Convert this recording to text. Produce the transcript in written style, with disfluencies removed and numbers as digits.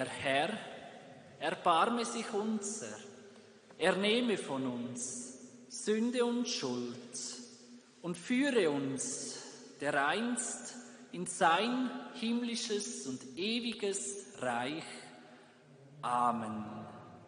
Der Herr erbarme sich unser, er nehme von uns Sünde und Schuld und führe uns dereinst in sein himmlisches und ewiges Reich. Amen.